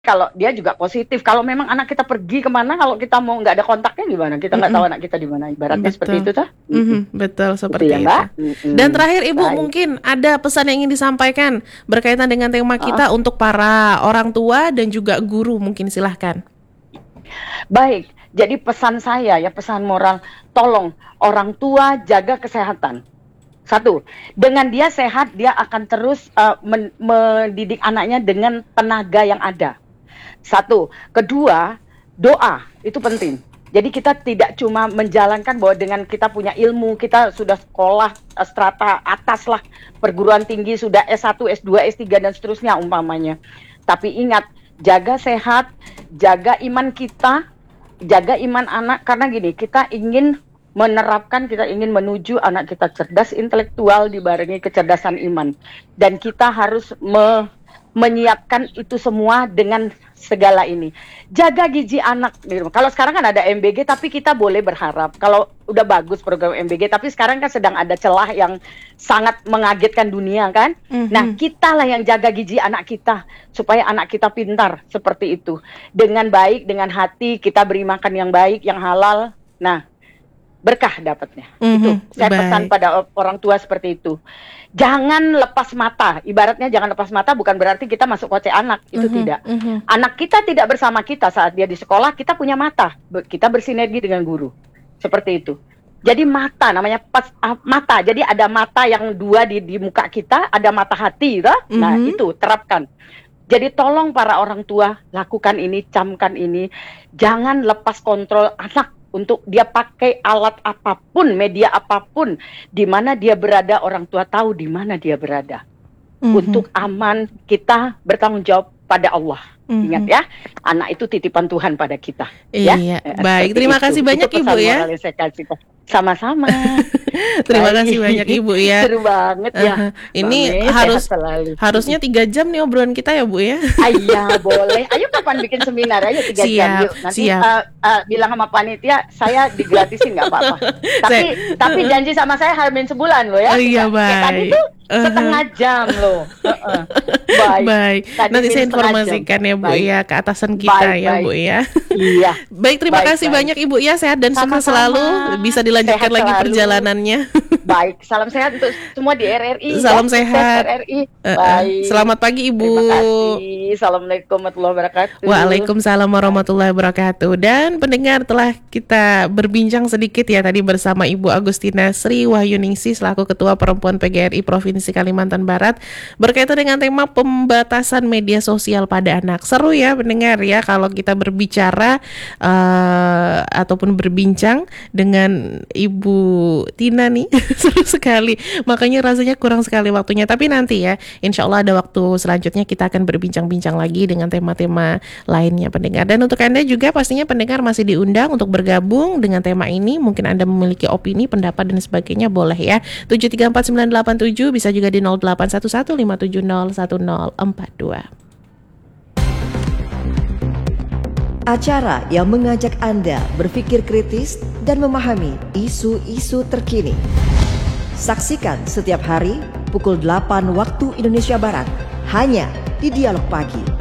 kalau dia juga positif. Kalau memang anak kita pergi kemana, kalau kita mau nggak ada kontaknya gimana? Kita nggak tahu anak kita di mana. Ibaratnya seperti itu, Betul seperti ya, itu. Mbak. Dan terakhir Ibu, Baik. mungkin ada pesan yang ingin disampaikan berkaitan dengan tema kita untuk para orang tua dan juga guru, mungkin silahkan. Baik, jadi pesan saya ya, pesan moral, tolong orang tua jaga kesehatan. Satu, dengan dia sehat, dia akan terus mendidik anaknya dengan tenaga yang ada. Satu, kedua, doa itu penting. Jadi kita tidak cuma menjalankan bahwa dengan kita punya ilmu, kita sudah sekolah strata atas lah, perguruan tinggi sudah S1, S2, S3 dan seterusnya umpamanya. Tapi ingat, jaga sehat, jaga iman kita, jaga iman anak, karena gini, kita ingin menerapkan, kita ingin menuju anak kita cerdas intelektual dibarengi kecerdasan iman. Dan kita harus menyiapkan itu semua dengan segala ini. Jaga gizi anak. Kalau sekarang kan ada MBG, tapi kita boleh berharap kalau udah bagus program MBG, tapi sekarang kan sedang ada celah yang sangat mengagetkan dunia kan. Nah, kita lah yang jaga gizi anak kita supaya anak kita pintar seperti itu. Dengan baik, dengan hati kita beri makan yang baik, yang halal. Nah, berkah dapatnya. Itu saya pesan pada orang tua seperti itu. Jangan lepas mata. Ibaratnya jangan lepas mata bukan berarti kita masuk koce anak, itu tidak. Anak kita tidak bersama kita saat dia di sekolah, kita punya mata. Kita bersinergi dengan guru. Seperti itu. Jadi mata namanya mata. Jadi ada mata yang dua di muka kita, ada mata hati, gitu. Nah, itu terapkan. Jadi tolong para orang tua lakukan ini, camkan ini. Jangan lepas kontrol anak untuk dia pakai alat apapun, media apapun, di mana dia berada, orang tua tahu di mana dia berada. Untuk aman, kita bertanggung jawab pada Allah. Ingat ya, anak itu titipan Tuhan pada kita. Iya, ya? Baik. Terima kasih banyak Ibu ya. Sama-sama. Terima kasih banyak Ibu ya. Seru banget ya. Ini harusnya 3 jam nih obrolan kita ya Bu ya. Iya boleh. Ayo kapan bikin seminar aja 3 jam yuk. Nanti bilang sama panitia saya digratisin nggak apa-apa. Tapi janji sama saya H-1 sebulan loh ya. Iya baik. Tadi tuh setengah jam loh. Baik. Nanti saya informasikan ya Bu ya ke atasan kita ya Bu ya. Iya. Baik, terima kasih banyak Ibu ya, sehat dan sukses selalu, bisa dilanjutkan sehat lagi perjalanannya. Baik, salam sehat untuk semua di RRI. Salam sehat. RRI. Baik. Selamat pagi Ibu. Terima kasih. Assalamualaikum warahmatullahi wabarakatuh. Waalaikumsalam warahmatullahi wabarakatuh. Dan pendengar, telah kita berbincang sedikit ya tadi bersama Ibu Agustina Sri Wahyuningsih selaku Ketua Perempuan PGRI Provinsi Kalimantan Barat berkaitan dengan tema pembatasan media sosial pada anak. Seru ya pendengar ya kalau kita berbicara ataupun berbincang dengan Ibu Tina nih. Seru sekali, makanya rasanya kurang sekali waktunya. Tapi nanti ya, insya Allah ada waktu selanjutnya kita akan berbincang-bincang lagi dengan tema-tema lainnya pendengar. Dan untuk Anda juga pastinya pendengar masih diundang untuk bergabung dengan tema ini. Mungkin Anda memiliki opini, pendapat dan sebagainya, boleh ya. 7344987, bisa juga di 081157011042. Acara yang mengajak Anda berpikir kritis dan memahami isu-isu terkini. Saksikan setiap hari pukul 8 waktu Indonesia Barat hanya di Dialog Pagi.